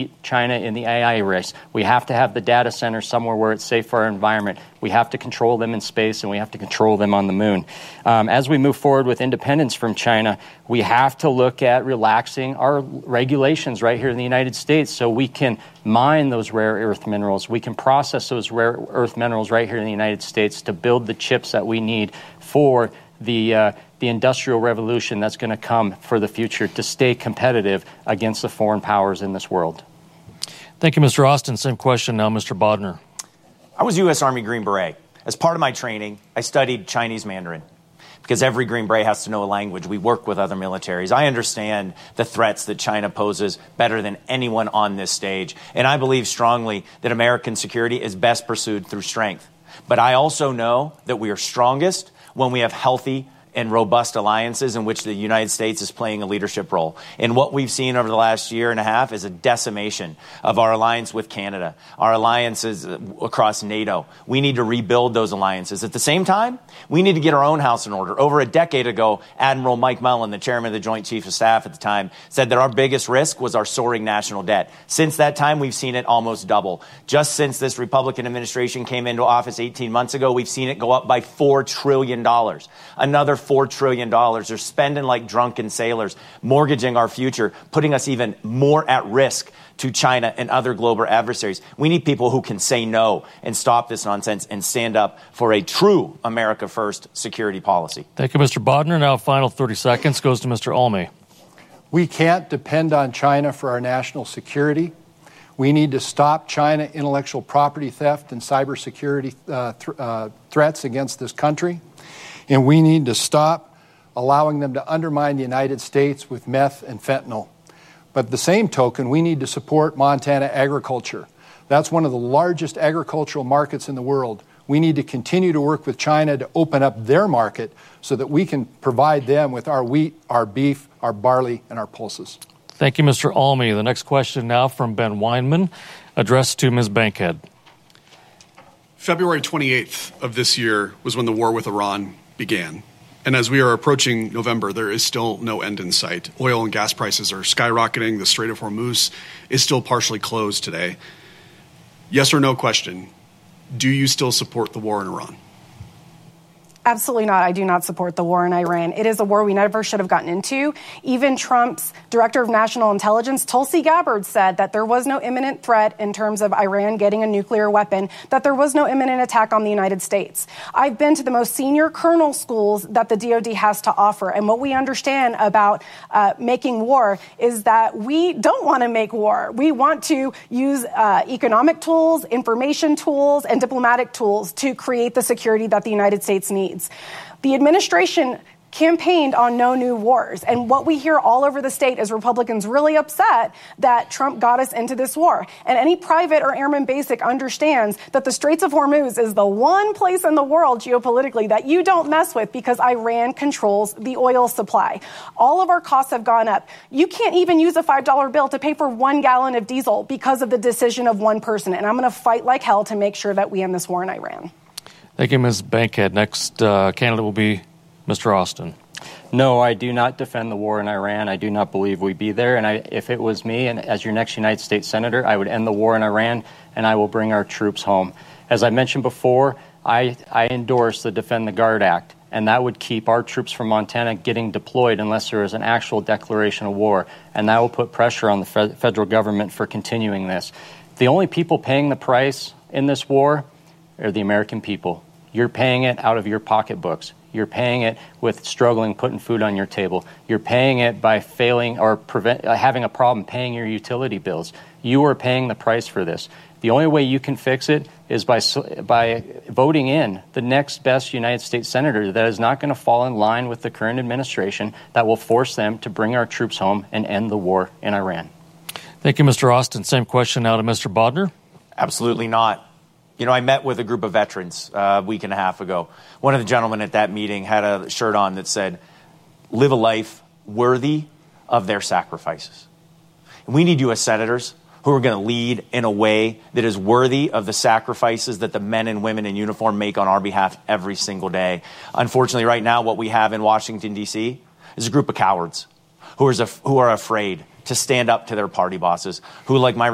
beat China in the AI race. We have to have the data centers somewhere where it's safe for our environment. We have to control them in space, and we have to control them on the moon. As we move forward with independence from China, we have to look at relaxing our regulations right here in the United States so we can mine those rare earth minerals. We can process those rare earth minerals right here in the United States to build the chips that we need for the industrial revolution that's going to come for the future to stay competitive against the foreign powers in this world. Thank you, Mr. Austin. Same question now, Mr. Bodner. I was U.S. Army Green Beret. As part of my training, I studied Chinese Mandarin. Because every Green Beret has to know a language. We work with other militaries. I understand the threats that China poses better than anyone on this stage. And I believe strongly that American security is best pursued through strength. But I also know that we are strongest when we have healthy and robust alliances in which the United States is playing a leadership role. And what we've seen over the last year and a half is a decimation of our alliance with Canada, our alliances across NATO. We need to rebuild those alliances. At the same time, we need to get our own house in order. Over a decade ago, Admiral Mike Mullen, the chairman of the Joint Chiefs of Staff at the time, said that our biggest risk was our soaring national debt. Since that time, we've seen it almost double. Just since this Republican administration came into office 18 months ago, we've seen it go up by $4 trillion. Another $4 trillion. They're spending like drunken sailors, mortgaging our future, putting us even more at risk to China and other global adversaries. We need people who can say no and stop this nonsense and stand up for a true America First security policy. Thank you, Mr. Bodner. Now, final 30 seconds goes to Mr. Almey. We can't depend on China for our national security. We need to stop China intellectual property theft and cybersecurity threats against this country. And we need to stop allowing them to undermine the United States with meth and fentanyl. But at the same token, we need to support Montana agriculture. That's one of the largest agricultural markets in the world. We need to continue to work with China to open up their market so that we can provide them with our wheat, our beef, our barley, and our pulses. Thank you, Mr. Almey. The next question now from Ben Weinman, addressed to Ms. Bankhead. February 28th of this year was when the war with Iran began. And as we are approaching November, there is still no end in sight. Oil and gas prices are skyrocketing. The Strait of Hormuz is still partially closed today. Yes or no question, do you still support the war in Iran? Absolutely not. I do not support the war in Iran. It is a war we never should have gotten into. Even Trump's director of national intelligence, Tulsi Gabbard, said that there was no imminent threat in terms of Iran getting a nuclear weapon, that there was no imminent attack on the United States. I've been to the most senior colonel schools that the DoD has to offer. And what we understand about making war is that we don't want to make war. We want to use economic tools, information tools, and diplomatic tools to create the security that the United States needs. The administration campaigned on no new wars. And what we hear all over the state is Republicans really upset that Trump got us into this war. And any private or airman basic understands that the Straits of Hormuz is the one place in the world geopolitically that you don't mess with because Iran controls the oil supply. All of our costs have gone up. You can't even use a $5 bill to pay for 1 gallon of diesel because of the decision of one person. And I'm going to fight like hell to make sure that we end this war in Iran. Thank you, Ms. Bankhead. Next candidate will be Mr. Austin. No, I do not defend the war in Iran. I do not believe we be there. And if it was me, and as your next United States Senator, I would end the war in Iran, and I will bring our troops home. As I mentioned before, I endorse the Defend the Guard Act, and that would keep our troops from Montana getting deployed unless there is an actual declaration of war. And that will put pressure on the federal government for continuing this. The only people paying the price in this war are the American people. You're paying it out of your pocketbooks. You're paying it with struggling, putting food on your table. You're paying it by failing or having a problem paying your utility bills. You are paying the price for this. The only way you can fix it is by voting in the next best United States Senator that is not going to fall in line with the current administration that will force them to bring our troops home and end the war in Iran. Thank you, Mr. Austin. Same question now to Mr. Bodner. Absolutely not. You know, I met with a group of veterans a week and a half ago. One of the gentlemen at that meeting had a shirt on that said, "Live a life worthy of their sacrifices." And we need U.S. senators who are going to lead in a way that is worthy of the sacrifices that the men and women in uniform make on our behalf every single day. Unfortunately, right now, what we have in Washington, D.C. is a group of cowards who are afraid to stand up to their party bosses, who, like my